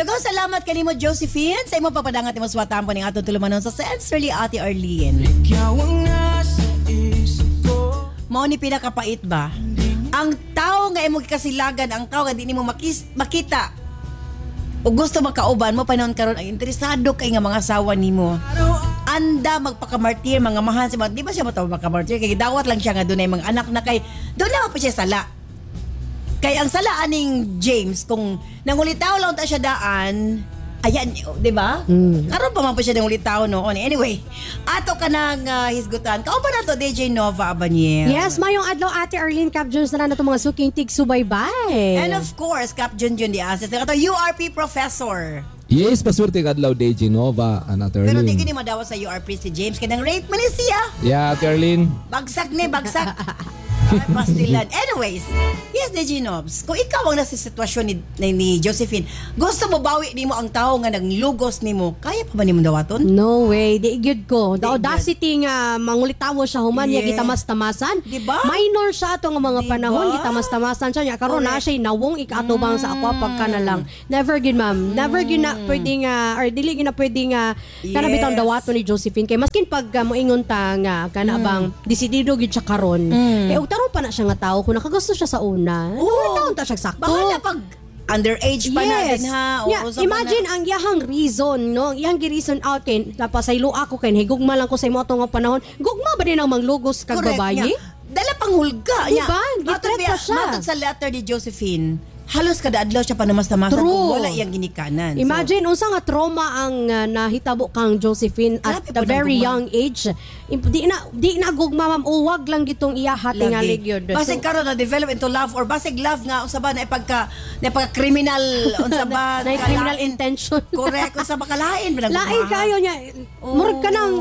Daghang salamat kanimo Josephine sa imo papadangat imo suwatan po ning atong tulumanon sa Sensory Ate Arlene. Mao ni pinakapait ba? Ang tao nga imo gikasilagan, ang tao nga di nimo makita o gusto makauban mo panahon karon ang interesado kay nga mga asawa nimo. Anda magpakamartir mga mahal si di ba siya mataw makamartir kay dawat lang siya nga dunay mga anak na kay doon lang pa siya sala. Kay ang sala aning James kung nangulitaw lang ta siya daan. Ayan, di ba? Karon pa man po siya nangulitaw noon. Anyway, ato ka nang hisgutan. Kao ba na to, DJ Nova Abaniel? Yes, mayong adlaw Ate Arlene Cap Jones na ito mga suking tig subaybay. And of course, Cap Junjun di Ases. Ito, URP Professor. Yes, paswerte ka adlaw DJ Nova, Ate Pero di Arlene. gini madawa sa URP si James. Kaya nang rape man siya. Yeah, Ate Arlene. Bagsak ni, bagsak. Ay, pastilan. Anyways, yes, DJ Nobs, kung ikaw ang nasa sitwasyon ni Josephine, gusto mo bawi ni mo ang tao nga naglugos ni mo, kaya pa ba ni mo dawaton? No way, di good ko. The Di audacity nga mangulitawo siya human niya Yeah. gitamas-tamasan. Diba? Minor siya atong mga Diba? panahon gitamas-tamasan siya. Karon na siya nawong ikatubang sa ako pagka na lang. Never gid ma'am. Never gid na pwedeng or dili gid na pwedeng kana Yes. bitong dawaton ni Josephine kay maskin pag moingon ta nga kana bang desidido gid siya karon. Kay ug tarong pa na siya nga tao kung nakagusto siya sa una. Taon ta siya sakto. Bahala pag underage pa na din ha. Yeah, imagine ang yahang reason, no? Iyang gi-reason out kay napasaylo ako kay higugma lang ko sa imo atong panahon. Gugma ba din ang manglugos kag babayi? Dala pang hulga. Diba? Gitret pa siya. Matod sa letter ni Josephine, halos kada adlaw siya panumas-tamasan True. kung wala iyang ginikanan. Imagine unsa nga trauma ang nahitabo kang Josephine at Grabe the po ng very gugma. young age. Di na gugma ma'am, uwag lang gitong iyahati nga ligyod. Basig karon na develop into love or basig love nga unsa ba na criminal unsa ba na criminal intention. Correct unsa ba kalain ba Lain kayo niya. Murag ka nang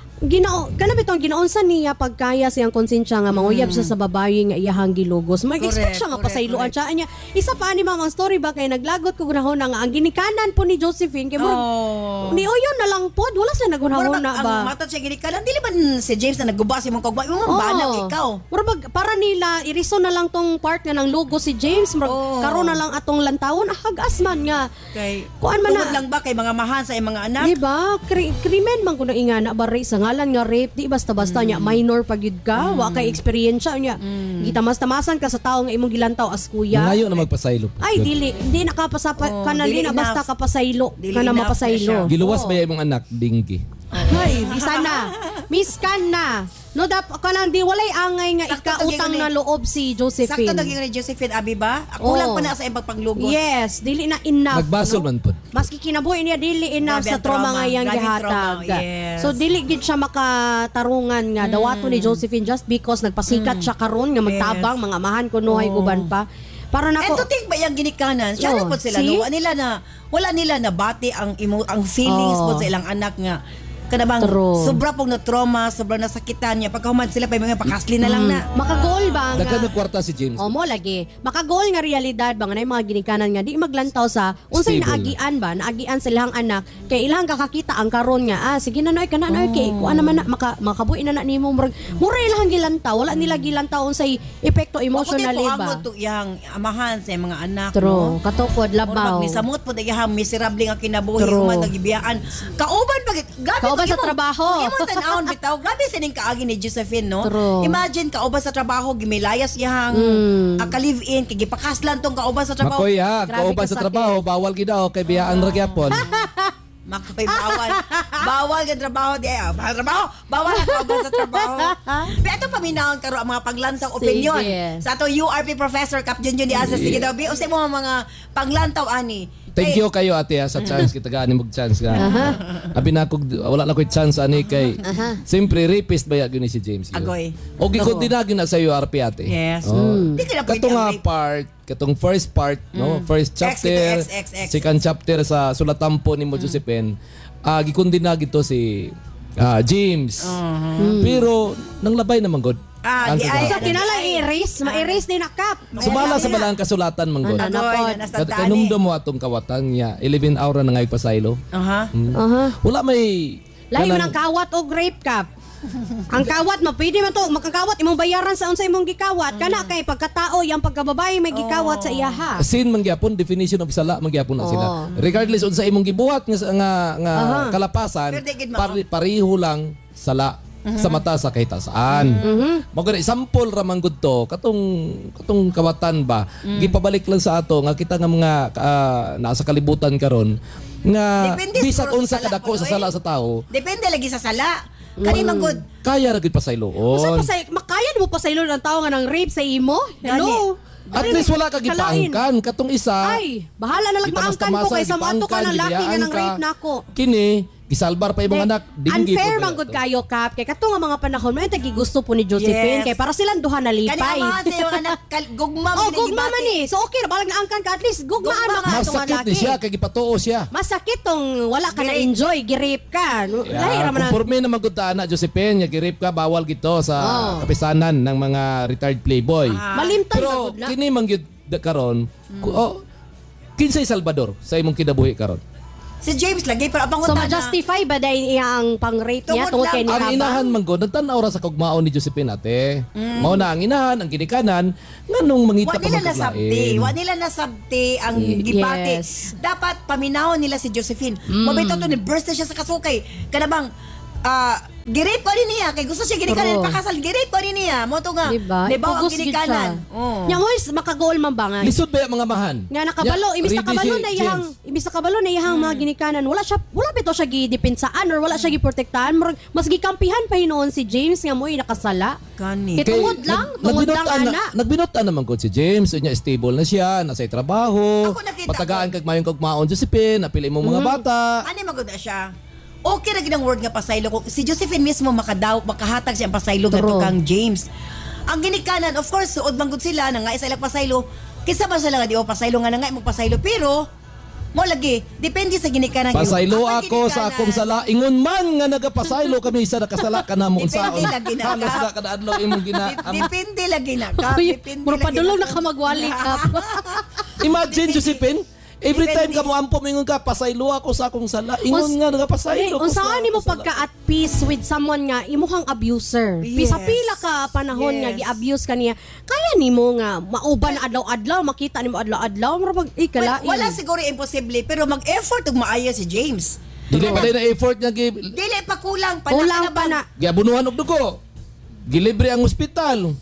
kana bitong ginaunsa niya pagkaya siyang konsensya nga manguyab siya sa babae nga iyahang gilugos. Mag-expect siya nga pasayloan siya niya. Isa pa ni ma'am ang story ba kay naglagot ko grahon nga ang ginikanan po ni Josephine kay ni Oyon na lang pod wala sila nagunahon na ba. Ang matod siya ginikanan dili man si James na naggubasi mong kagba mo banag ikaw. Murag para nila iriso na lang tong part nga ng logo si James karon na lang atong lantawon hagas man nga. Kay kuan man tungod na lang ba kay mga mahan sa mga anak? di ba? Krimen man kuno ingana ba sa ngalan nga rape di basta-basta nya minor pagyud ka wa kay eksperyensya nya gitamas-tamasan ka sa tawo nga imong gilantaw as kuya Ngayon na magpasaylo. ay dili nakapasapa kana dili na basta enough. kapasaylo Dili kana enough na mapasaylo Giluwas ba yung imong anak, Dingy? ay bisan na miskan na no dap kanang di walay angay nga Sakto ikautang to na loob si Josephine Sakto naging ni Josephine Abi ba? Kulang Oo. pa na sa iyang pagpanglugos. yes dili na enough Nagbasol man po. maski kinabuhi niya dili enough Grabe sa ang trauma trauma. nga iyang Grabe ang gihatag. trauma, yes. So dili gid siya makatarungan nga dawato ni Josephine just because nagpasikat siya karon nga magtabang mga amahan kuno ay guban pa. Para And to nako think ba yung ginikanan? Siya Oh, po sila see? no? Wala nila na bati ang feelings Oh. po sa ilang anak nga kanabang True. sobra pong na trauma, sobra nasakitan niya pagkahuman sila pa yung mga pakasli na lang na. makagol ba nga Daghan ng kwarta si James. O mo lagi. Makagol nga realidad ba nga na yung mga ginikanan nga di maglantaw sa unsay Stable naagian ba naagian sa ilang anak kay ilang kakakita ang karon nga sige na noy kana noy kay kuan naman na makabuhi na nimo mura ilang gilantaw wala nila gilantaw unsay epekto emotionally Ako ba. to yang amahan sa mga anak True, no. katukod labaw. Ni samot po dagihang miserable nga kinabuhi True. human nagibiyaan. Kauban pag gabi Kauban sa trabaho. Imo tan-awon bitaw. Grabe sining kaagi ni Josephine no. True. Imagine kauban sa trabaho gimilayas iyang ka-live-in kay gipakaslan tong kauban sa trabaho. Makoy ha, Grabe kauban sa kasakit. trabaho, bawal gidaw kay biyaan ra gyapon. Makoy bawal. Bawal ang trabaho di ay. Bawal ang kauban sa trabaho. Pero ito paminahon karo ang mga paglantaw opinion. Sige. Sa ato URP Professor Cap Junjun di asa sige daw bi usay mo mga paglantaw ani. Thank you kayo ate ha, sa chance kita gaani mog chance ka. Abi na kog wala na koy chance ani kay. Siyempre rapist ba ya gyud ni si James. yun? Agoy. O gikod din na gyud sa URP ate. Yes. Oh. Di ka na pwede Kato ang nga rape. part, katong first part, no? First chapter, X. second chapter sa sulatampo ni mo Josephine. Gikundi na gito si James. Pero nang labay naman god. Di ay. Sa kinala i-erase, ma-erase din na Cap. Sumala sa balang kasulatan man god. Agoy na nasa tani. Kanumdum mo atong kawatan niya 11 hour na ngay pasaylo. Aha. Aha. Wala may Lahi kanang- man ang kawat o grape Cap. Ang kawat pwede man to makakawat imong bayaran sa unsa imong gikawat kana kay pagkatao yang pagkababae may gikawat sa iyaha. Sin mangyapon definition of sala mangyapon na sila. Regardless unsa imong gibuhat nga kalapasan, Pero di gid mao. pareho lang sala sa mata sa kahit saan. Mo gani sample ra man gud to katong kawatan ba. Gipabalik lang sa ato nga kita nga mga nasa kalibutan karon nga Depende bisag siguro unsa sa sala kadako po, sa eh. sala sa tao, Depende lagi sa sala. Kani man gud. kaya ra gid Usa pasayloon. pa sa makaya mo pasaylo ng tao nga nang rape sa imo? Hello. At least wala ka Kalain. gipaangkan katong isa. Ay, bahala na lang maangkan ko kaysa mato ka ng laki nga nang rape nako. Kini gisalbar pa imong anak dinggi Unfair po man pala gud to. kayo kap kay kato nga mga panahon may tagi gusto po ni Josephine Yes. kay para silang duha na Kani lipay. ang mga sa anak gugma Oh, gid gugma gibati. man eh. So okay ra balag naangkan ka at least gugmaan Gugma. mga atong Masakit ni laki. siya kay gipatuo siya. Masakit tong wala ka na Girape. enjoy, girape ka. Lahi ra man ang- Conforme na magudta na Josephine, nga girip ka bawal gito sa kapisanan ng mga retired playboy. malimtan sa Pero gud na. kini man gyud karon, kinsay Salvador sa imong kinabuhi karon. Si James lagi pero abang So utana. ma-justify ba dahil iya ang pang-rape niya Tungod tungod kay ni lang. Ang inahan man gud nagtan-aw ra sa kugmaon ni Josephine ate. Mao na ang inahan, ang ginikanan nganong mangita Wa pa nila man nasabti. kaglain. Wa nila nasabti ang gibati. Yes. Dapat paminahon nila si Josephine. Mabito to ni burst na siya sa kasukay. Kanabang girip ko rin niya kay gusto siya ginikanan True. pakasal girip ko rin niya mo to nga Diba? nibaw ang Ipugos gid ginikanan. siya. Oh. Nya mo'y makagool man ba nga? Lisod ba mga mahan? Nga nakabalo, imbis ready nakabalo si na iyang James. imbis nakabalo na iyang mga ginikanan, wala bito siya gidepensahan or wala siya giprotektahan, mas gikampihan pa hinoon si James nga mo'y nakasala. Kani. Kay tungod lang, tungod lang ana. Nagbinutan naman ko si James, unya stable na siya, nasa trabaho, Ako nakita patagaan kag mayong kagmaon Josephine, napili mo mga bata. Ani magud na siya. Okay ra gid ang word nga pasaylo ko. Si Josephine mismo makahatag siya ang pasaylo True. ngadto kang James. Ang ginikanan of course suod man gud sila nga isa ilang pasaylo. Kinsa man sila nga di o pasaylo nga nga mo pasaylo pero mo lagi depende sa ginikanan. Pasaylo Ang ako sa ginikanan- akong sala. Ingon man nga nagapasaylo kami sa nakasala ka na mo unsaon. Depende lagi na. Halos na kada adlaw imong gina. Depende lagi na ka. Uy, Depende muro lagi padulong na na ka magwali ka. Imagine Josephine, every time Depende. ka mo ampo mingon ka pasaylo ako sa akong sala. Ingon nga nagapasaylo ko sa Unsaan nimo akong sala. pagka at peace with someone nga imuhang abuser. Yes. Sa pila ka panahon nga Yes. gi-abuse ka niya. Kaya nimo nga mauban adlaw-adlaw, makita nimo adlaw-adlaw, mura pag ikalain. Wala siguro imposible pero mag-effort ug maayo si James. Dili pa din na effort nga Dili pa kulang pa Kulang pa na. giabunuhan og dugo. Gilibre ang ospital.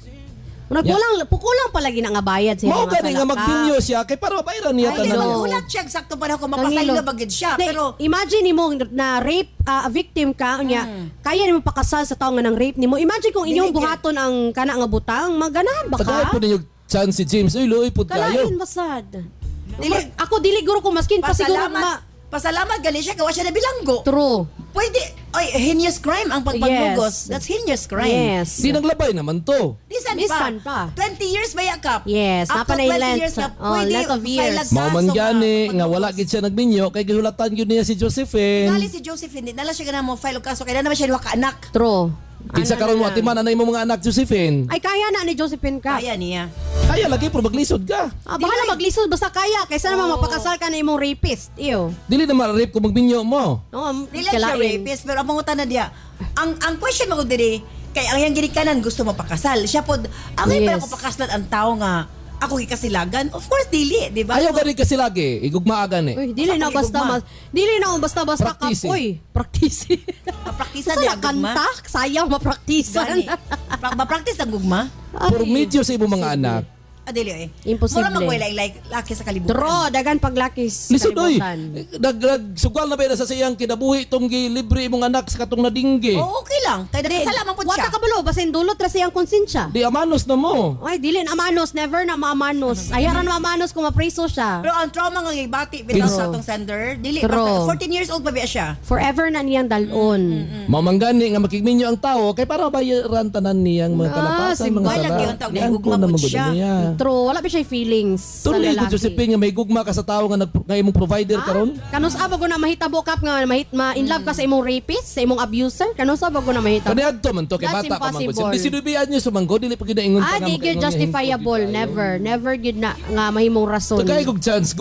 Kulang palagi na nga bayad sa Mao mga gani nga salaka. magbinyo siya kay para mabayaran niya Ay, tanan. ulat siya eksakto pa na kung Kangilo. mapasaylo bagid siya Di, pero imagine mo na rape victim ka niya kaya nimo pakasal sa tao nga nang rape nimo. Imagine kung inyong Dili, buhaton ang kana nga butang, maganahan ba Tagay ka? po ninyo chance si James. Uy, luoy pud kayo. Kalain basad. Dili- Ako dili guro ko maskin pa siguro pasalamat gani siya kawa siya na bilanggo. True. Pwede heinous crime ang pagpaglugos. Yes. That's heinous crime. Yes. Di naglabay naman to. Bisan pa. 20 years ba yakap? Yes, Up to napanay 20 length. years na Oh, pwede length of years. file Mao man kaso gani nga wala paglugos. gid siya nagbinyo kay gisulatan gyud niya si Josephine. Ngali si Josephine, nala siya ganang mo file og kaso kaya naman siya duha ka anak. True. Kinsa karon mo atiman anay mo mga anak Josephine. Ay kaya na ni Josephine ka. Kaya niya. Kaya lagi pero maglisod ka. Bahala maglisod basta kaya kaysa naman mapakasal ka na imong rapist. Iyo. Dili na ma-rape kung magbinyo mo. No, Dili siya rapist pero ang pangutan na diya. Ang question mo diri kay ang yang ginikanan gusto mo pakasal. Siya pod angay Yes. pa ako pakaslan ang tao nga ako gikasilagan. Of course dili, di ba? Ayaw gani kasi lagi igugmaagan eh. Uy, dili na Sa basta paligugma. dili na basta Praktisi. kapoy. Praktisi. Mapraktisa Sa di kanta, sayang mapraktisan. Ma-practice ang gugma? Pero medyo sa imong mga anak. Adili eh. Imposible. Mura magway like laki sa kalibutan. Dro, dagan paglakis. Lisod oy. kalibutan. Nagsugal na ba na sa siyang kinabuhi tong libre imong anak sa katong nadingge. Oh, okay lang. Kaya nakasalaman po siya. Wata ka balo, basin dulot ra siyang konsensya. Di amanos na mo. Ay, dili na manos, never na maamanos. Ayaran na maamanos kung mapriso siya. Pero ang trauma nga ibati bitaw True. sa atong sender, dili True. pa 14 years old pa ba siya? Forever na niyang dalon. Mamanggani nga makigminyo ang tao kay para bayaran tanan niyang mga kalapasan, mga wala sala. gyud tawag na Yan higugma po naman po gud siya. niya. True, wala pa siya feelings sa Tuloy ko lalaki. Josephine nga may gugma ka sa tao nga nga imong provider karon. Kanus aba ko na mahitabo kap nga ma-in love ka sa imong rapist, sa imong abuser? Kanus aba ko na mahitabo? Kaniadto man to kay That's bata pa man gud. impossible. Disidubian niyo sumanggo dili pa gid ingon pa nga Di gyud makaingon nga justifiable, hingkod never. Never gyud na nga mahimong rason. Tagay kog chance good.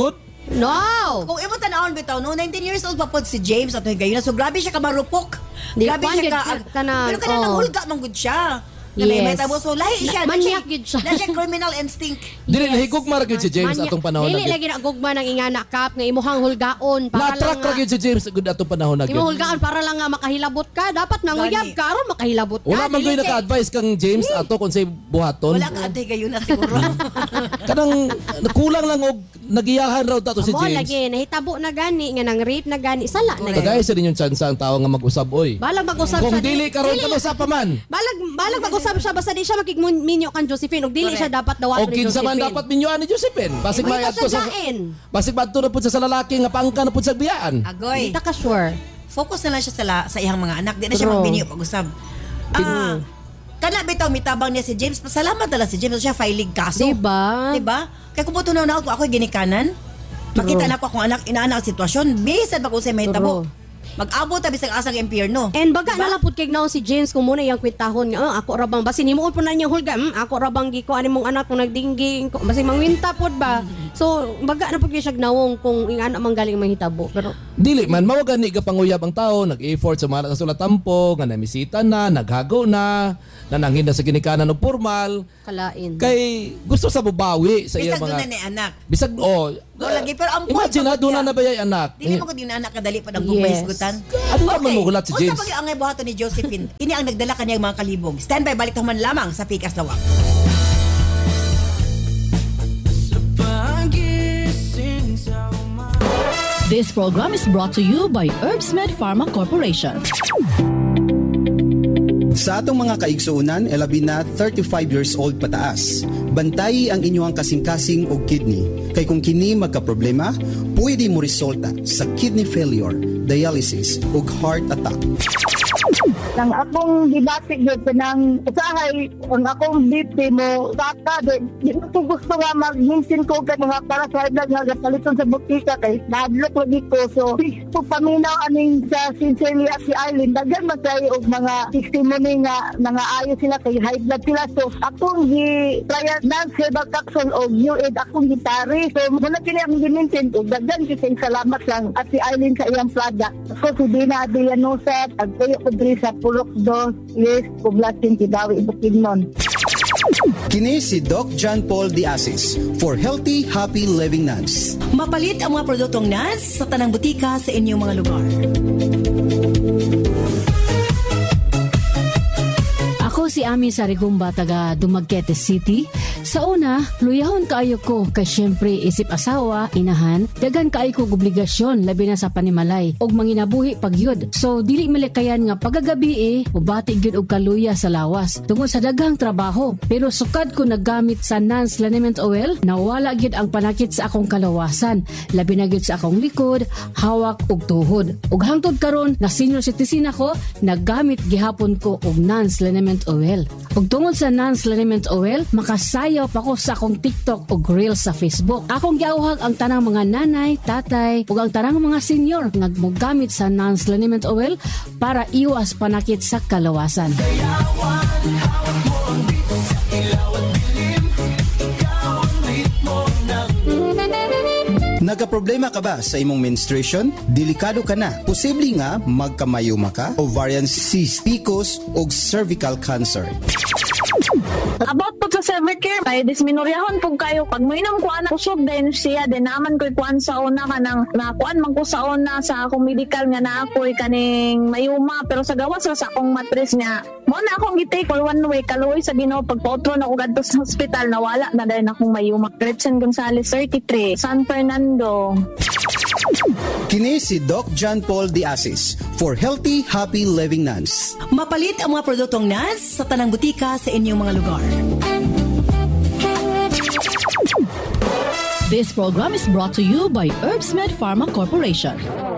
No! Kung imo tanawon bitaw no 19 years old pa pod si James ato gayon. So grabe siya ka marupok. Di, Grabe kwan siya gid ka. kanang, Pero kanang oh. hulga man gud siya. Yes. Yes. So lahi siya. Manyak gid siya. Na siya criminal instinct. Dili nahigugma ra gyud si James Manya- atong panahon Dili na. lagi na gugma ng ingana kap nga imuhang hulgaon para Na-attract ra lang gyud si James gud atong panahon na. imo hulgaon para lang nga makahilabot ka. Dapat nanguyab Gani. ka aron makahilabot ka. Wala man Dili gyud kay- naka-advise kang James ato kung say buhaton. Wala ka aday gayon na siguro. Kanang kulang lang og nagiyahan raw tato si Amo James. lagi nahitabo na gani nga nang rape na gani sala na gani. Kagaya sa ninyong chance ang tao nga mag-usab oy. Balag mag-usab Kung siya. dili karon ka sa pa man. Balag mag-usab siya basta di siya makigminyo kan Josephine ug dili siya dapat dawaton O ni kinsa man Josephine. dapat minyoan ni Josephine. Basig Imo mayad ikaw ko siya sa dain. basig badto na pud sa lalaki nga pangka na pud sa biyaan. Agoy. Di ta ka sure. Focus na lang siya sa iyang mga anak. Di na siya True. magbinyo pag-usab. Kana bitaw mitabang niya si James. Pasalamat na lang si James. Siya filing kaso. Diba? Diba? Kaya kung puto na ako, ako'y ginikanan. Makita na ako akong anak, inaanak ang sitwasyon. Bisan ba kung sa'yo may tabo. Mag-abot na bisang asang impyerno. And baga nalapod kay naon si James kung muna yung kwitahon nga ako rabang basin himuon po na niya hulga ako rabang giko ani mong anak kung nagdingging basin mangwinta pod ba. So baga na pud kay siya gnawong kung ing ana man galing mahitabo pero Dili man mao gani ka panguyab ang tao, nag-effort sa mga sulatampo, nga namisita na, naghago na, nananghin na sa ginikanan og formal. kalain. Kay gusto sa bubawi sa Bisag iyang doon na mga ni anak. bisag Lagi, pero ang imagine point na doon niya- na bayay anak. Dili mo ko din anak kadali pa ng Yes. gumaysgutan. Ano naman magulat si James? Unsa pag ang buhaton ni Josephine? Ini ang nagdala kaniyang mga kalibog. Standby balik man lamang sa Pikas Lawak. This program is brought to you by Herbsmed Pharma Corporation. Sa atong mga kaigsuunan, elabi na 35 years old pataas. Bantayi ang inyong kasing-kasing o kidney. Kay kung kini magka-problema, pwede mo resulta sa kidney failure, dialysis o heart attack. Nang akong gibati gyud kanang usahay ang akong BP mo saka di ko gusto nga magminsin ko kay mga para sa high blood nga paliton sa butika kay nadlok lagi ko so paminaw aning sa sincerely si Eileen daghan matay og mga testimony nga nangaayo sila kay high blood sila so akong gi-trial ng herbal capsule og new aid akong gitari so muna kini akong giminsin og daghan kising salamat lang at si Eileen sa iyang product so si Dina Adrianosa agkayo ko diri sa Pulok 2 Yes, Poblacion, Kidawi, Bukidnon. Kini si Doc John Paul Diasis for Healthy, Happy Living Nuns. Mapalit ang mga produktong NANS sa tanang butika sa inyong mga lugar. Ako si Ami Sarigumba, taga Dumaguete City. Sa una, luyahon kaayo ko kay syempre isip asawa, inahan, dagan kaayo ko obligasyon labi na sa panimalay og manginabuhi pagyud. So dili malikayan nga pagagabi ubati gyud og kaluya sa lawas tungod sa daghang trabaho. Pero sukad ko naggamit sa Nance Liniment Oil, nawala gyud ang panakit sa akong kalawasan, labi na gyud sa akong likod, hawak ug tuhod. Ug hangtod karon na senior citizen ako, naggamit gihapon ko og Nance Liniment Oil. Ug tungod sa Nance Liniment Oil, makasayaw pa ko sa akong TikTok ug Reels sa Facebook. Akong giawhag ang tanang mga nanay, tatay ug ang tanang mga senior nga mogamit sa Nance Liniment Oil para iwas panakit sa kalawasan. Nagaproblema ka ba sa imong menstruation? Delikado ka na. Posible nga magkamayuma ka, ovarian cyst, PCOS o cervical cancer. About po sa Evercare, may disminoryahon po kayo. Pag mainom ko anak usog din siya, din naman ko'y kuan sa una ka nang nakuan man ko sa una sa akong medical nga na ako'y kaning mayuma. Pero sa gawas sa akong matris nga, mo na akong gitake for one way, kaluoy sa Ginoo pagpotro na ko gadto sa hospital, nawala na dahil akong mayuma. Gretchen Gonzalez, 33, San Fernando. Kini si Doc John Paul Diasis for Healthy, Happy Living Nuns. Mapalit ang mga produktong NANS sa tanang butika sa inyong mga lugar. This program is brought to you by Herbsmed Pharma Corporation.